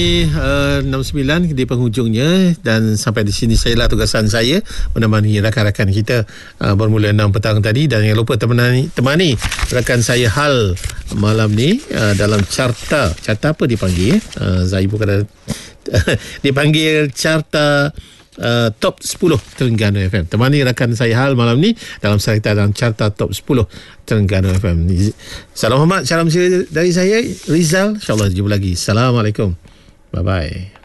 69 di penghujungnya, dan sampai di sini sajalah tugasan saya menemani rakan-rakan kita bermula 6 petang tadi. Dan jangan lupa temani rakan saya Hal malam ni dalam carta apa dipanggil saya bukan dipanggil carta Top 10 Terengganu FM. Temani rakan saya Hal malam ni dalam serita dalam carta Top 10 Terengganu FM. Salam hormat, salam dari saya Rizal. InsyaAllah jumpa lagi. Assalamualaikum. Bye-bye.